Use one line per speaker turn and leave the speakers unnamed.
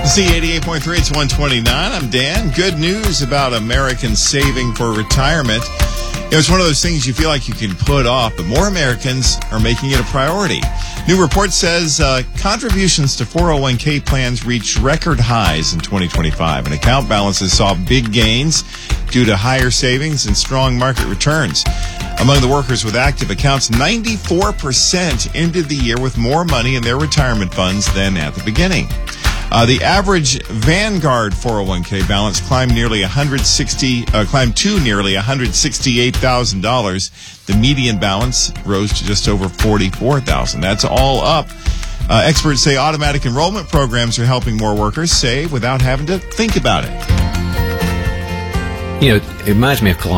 Z88.3, it's 129. I'm Dan. Good news about Americans saving for retirement. It's one of those things you feel like you can put off, but more Americans are making it a priority. New report says contributions to 401k plans reached record highs in 2025, and account balances saw big gains due to higher savings and strong market returns. Among the workers with active accounts, 94% ended the year with more money in their retirement funds than at the beginning. The average Vanguard 401k balance climbed to nearly $168,000. The median balance rose to just over $44,000. That's all up. Experts say automatic enrollment programs are helping more workers save without having to think about it.
You know, it reminds me of